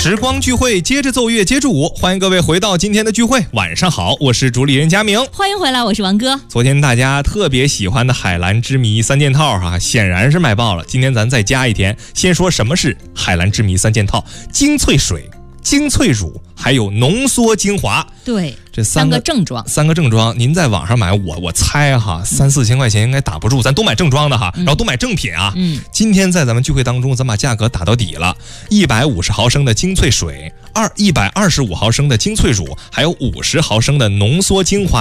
时光聚会，接着奏乐，接着舞，欢迎各位回到今天的聚会。晚上好，我是主理人佳明， 欢迎回来，我是王哥。 昨天大家特别喜欢的海蓝之谜3件套显然是卖爆了。今天咱再加一天，先说什么是海蓝之谜3件套：精粹水、精粹乳，还有浓缩精华。 对， 这三个正装，您在网上买，我猜3、4千块钱应该打不住，咱都买正装的然后都买正品啊。今天在咱们聚会当中，咱把价格打到底了，150毫升的精粹水，125毫升的精粹乳，还有50毫升的浓缩精华。